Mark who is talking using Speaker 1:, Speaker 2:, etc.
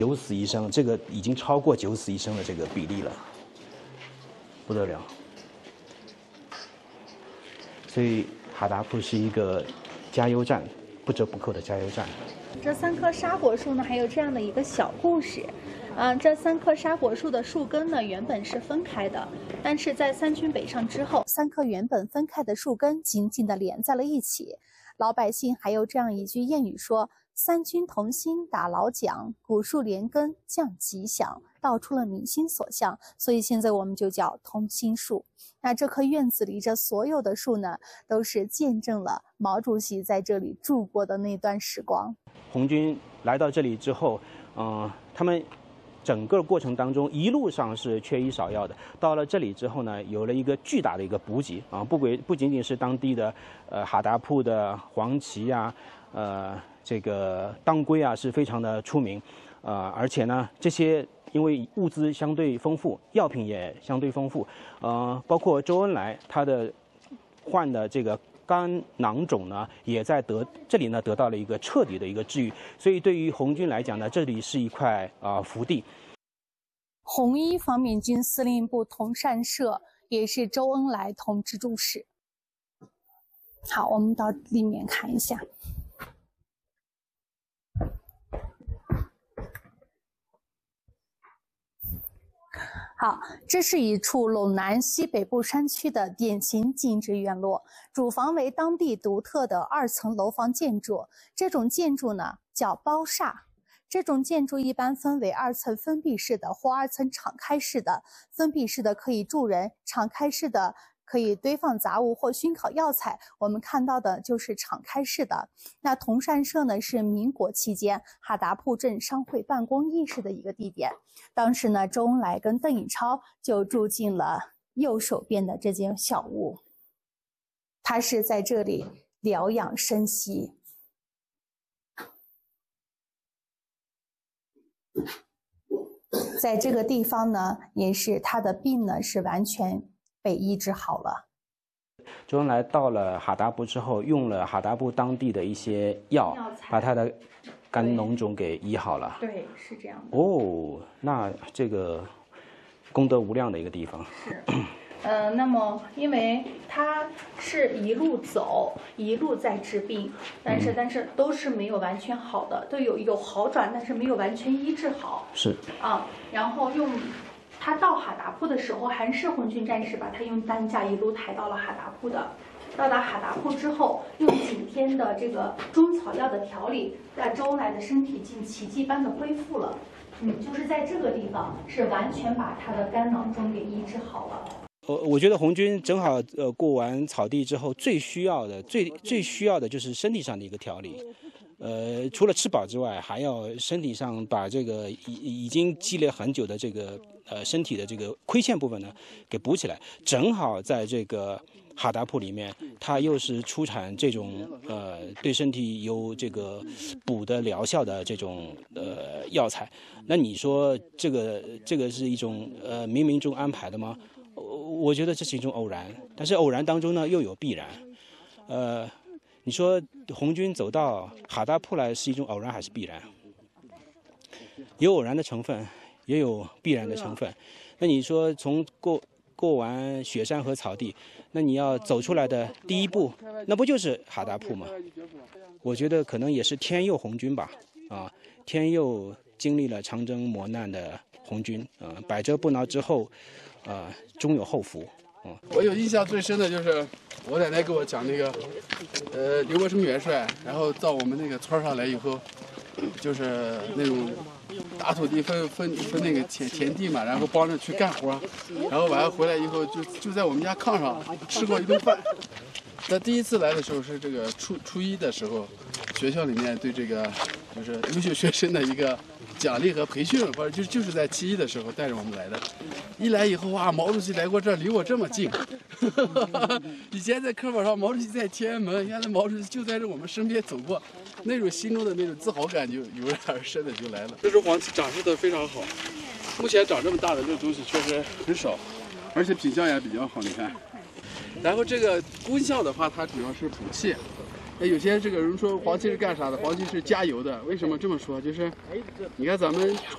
Speaker 1: 9死1生，这个已经超过9死1生的这个比例了，不得了。所以哈达铺是一个加油站，不折不扣的加油站。
Speaker 2: 这3棵沙果树呢，还有这样的一个小故事。这3棵沙果树的树根呢，原本是分开的，但是在三军北上之后，3棵原本分开的树根紧紧地连在了一起。老百姓还有这样一句谚语说：“三军同心打老蒋，古树连根降吉祥”，道出了民心所向。所以现在我们就叫同心树。那这棵院子里这所有的树呢，都是见证了毛主席在这里住过的那段时光。
Speaker 1: 红军来到这里之后，他们整个过程当中一路上是缺医少药的。到了这里之后呢，有了一个巨大的一个补给啊，不仅仅是当地的哈达铺的黄芪啊，这个当归啊是非常的出名，而且呢这些因为物资相对丰富，药品也相对丰富，包括周恩来他的患的这个肝囊肿呢，也在这里呢得到了一个彻底的一个治愈，所以对于红军来讲呢，这里是一块福地。
Speaker 2: 红一方面军司令部同善社也是周恩来同志住室。好，我们到里面看一下。好，这是一处陇南西北部山区的典型静止院落，主房为当地独特的2层楼房建筑。这种建筑呢叫包厦。这种建筑一般分为2层封闭式的或2层敞开式的。封闭式的可以住人，敞开式的可以堆放杂物或熏烤药材。我们看到的就是敞开式的。那同善社呢，是民国期间哈达铺镇商会办公议事的一个地点。当时呢，周恩来跟邓颖超就住进了右手边的这间小屋，他是在这里疗养生息。在这个地方呢，也是他的病呢是完全被医治好了。
Speaker 1: 周恩来到了哈达铺之后，用了哈达铺当地的一些药，把他的肝脓肿给医好了。
Speaker 2: 对，是这样的。
Speaker 1: 哦，那这个功德无量的一个地方。
Speaker 2: 是。那么因为他是一路走，一路在治病，但是都是没有完全好的，都有好转，但是没有完全医治好。
Speaker 1: 是。
Speaker 2: 然后他到哈达铺的时候，还是红军战士把他用担架一路抬到了哈达铺的。到达哈达铺之后，用几天的这个中草药的调理，让周恩来的身体竟奇迹般的恢复了。就是在这个地方是完全把他的肝囊肿给医治好了。
Speaker 1: 我觉得红军正好过完草地之后，最需要的就是身体上的一个调理。除了吃饱之外，还要身体上把这个已经积累很久的这个身体的这个亏欠部分呢给补起来。正好在这个哈达铺里面，它又是出产这种对身体有这个补的疗效的这种药材。那你说这个是一种冥冥中安排的吗？我觉得这是一种偶然，但是偶然当中呢又有必然。你说红军走到哈达铺来是一种偶然还是必然？有偶然的成分，也有必然的成分。那你说从过完雪山和草地，那你要走出来的第一步，那不就是哈达铺吗？我觉得可能也是天佑红军吧，天佑经历了长征磨难的红军，百折不挠之后，终有后福。
Speaker 3: 我有印象最深的就是我奶奶给我讲那个，刘伯承元帅，然后到我们那个村上来以后，就是那种大土地分那个田地嘛，然后帮着去干活，然后晚上回来以后就在我们家炕上吃过一顿饭。在第一次来的时候是这个初一的时候，学校里面对这个就是优秀学生的一个奖励和培训，或者就是在7·1的时候带着我们来的。一来以后哇，毛主席来过这儿，离我这么近。以前在课本上毛主席在天安门，原来毛主席就在这我们身边走过，那种心中的那种自豪感就油然而生的就来了。这株黄芪长势的非常好，目前长这么大的这个东西确实很少，而且品相也比较好，你看。然后这个功效的话，它主要是补气。有些这个人说黄芪是干啥的？黄芪是加油的。为什么这么说？就是你看咱们